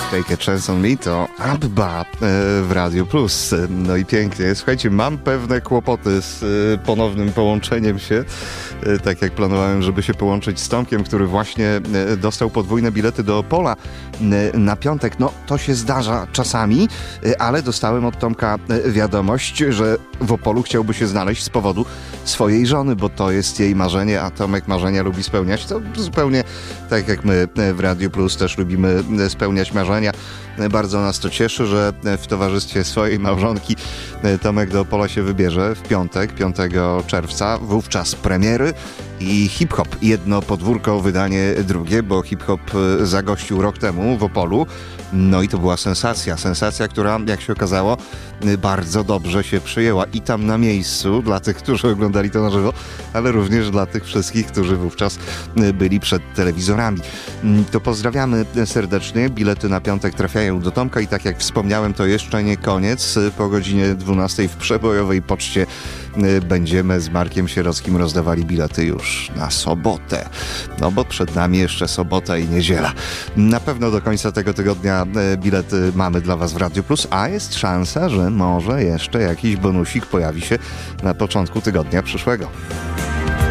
Take a Chance on Me to ABBA w Radio Plus. No i pięknie. Słuchajcie, mam pewne kłopoty z ponownym połączeniem się, tak jak planowałem, żeby się połączyć z Tomkiem, który właśnie dostał podwójne bilety do Opola na piątek. No, to się zdarza czasami, ale dostałem od Tomka wiadomość, że w Opolu chciałby się znaleźć z powodu swojej żony, bo to jest jej marzenie, a Tomek marzenia lubi spełniać. To zupełnie tak jak my w Radio Plus też lubimy spełniać marzenia. Bardzo nas to cieszy, że w towarzystwie swojej małżonki Tomek do Opola się wybierze w piątek, 5 czerwca. Wówczas premiery i hip-hop. Jedno podwórko, wydanie drugie, bo hip-hop zagościł rok temu w Opolu. No i to była sensacja. Sensacja, która, jak się okazało, bardzo dobrze się przyjęła. I tam na miejscu, dla tych, którzy oglądali to na żywo, ale również dla tych wszystkich, którzy wówczas byli przed telewizorami. To pozdrawiamy serdecznie. Bilety na piątek trafiają do Tomka i tak jak wspomniałem, to jeszcze nie koniec. Po godzinie 12 w przebojowej poczcie będziemy z Markiem Sierockim rozdawali bilety już na sobotę. No bo przed nami jeszcze sobota i niedziela. Na pewno do końca tego tygodnia bilety mamy dla Was w Radio Plus, a jest szansa, że może jeszcze jakiś bonusik pojawi się na początku tygodnia przyszłego.